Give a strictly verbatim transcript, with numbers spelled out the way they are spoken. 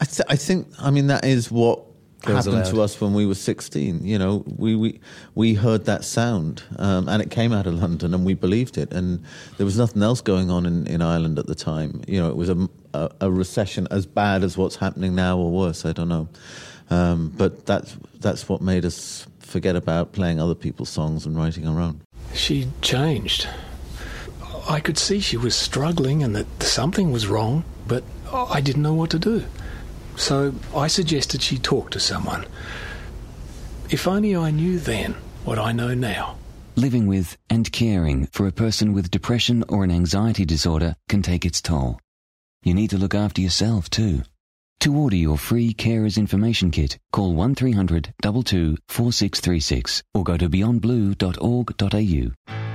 I, th- I think, I mean, that is what Girls happened Aloud. to us when we were sixteen. You know, we we, we heard that sound, um, and it came out of London, and we believed it. And there was nothing else going on in, in Ireland at the time. You know, it was a, a, a recession as bad as what's happening now, or worse, I don't know. Um, but that's that's what made us forget about playing other people's songs and writing our own. She changed. I could see she was struggling and that something was wrong, but I didn't know what to do. So I suggested she talk to someone. If only I knew then what I know now. Living with and caring for a person with depression or an anxiety disorder can take its toll. You need to look after yourself too. To order your free Carers Information Kit, call one three hundred two two four six three six or go to beyond blue dot org dot a u.